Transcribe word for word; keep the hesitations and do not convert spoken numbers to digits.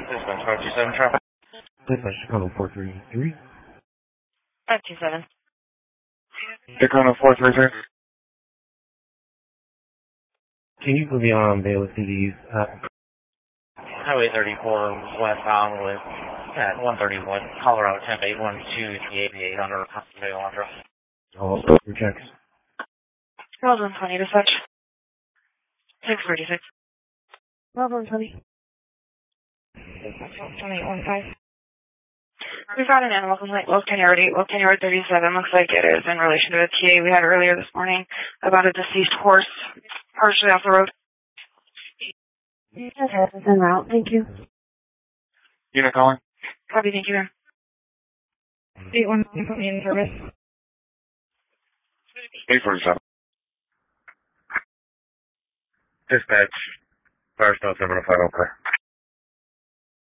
Dispatch five two seven traffic. Dispatch Chicago four three three. five two seven. Chicago four three three. Can you put me on Bayless C Ds? Uh, Highway thirty-four westbound with at one thirty-one, Colorado ten eight one two, the A B eight under Bail address. all rejects. Well done, twenty dispatch. six thirty-six. Well done, twenty. twenty-eight one five. We've got an animal complaint, Wolf County Road eight, Wolf County Road thirty-seven. Looks like it is in relation to a T A we had earlier this morning about a deceased horse partially off the road. Okay, it's en route. Thank you. Unit calling. Copy, thank you, ma'am. eight one, put me in service. eight forty-seven. Dispatch. Firestone seven oh five, okay.